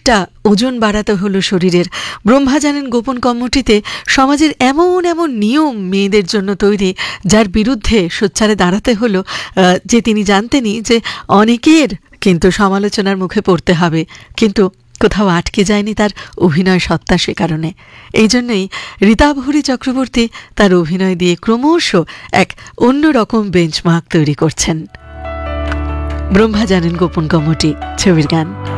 অনেকটা ওজন বাড়াতে হলো শরীরের। ব্রহ্মা জানেন গোপন কর্মটিতে সমাজের এমন এমন নিয়ম মেয়েদের জন্য তৈরি, যার বিরুদ্ধে সোচ্চারে দাঁড়াতে হলো, যে তিনি জানতেনই যে অনেকের কিন্তু সমালোচনার মুখে পড়তে হবে, কিন্তু কোথাও আটকে যায়নি তার অভিনয় সত্তা। সে কারণে এই জন্যই রীতাভরি চক্রবর্তী তার অভিনয় দিয়ে ক্রমশ এক অন্যরকম বেঞ্চমার্ক তৈরি করছেন। ব্রহ্মা জানেন গোপন কর্মটি ছবির গান।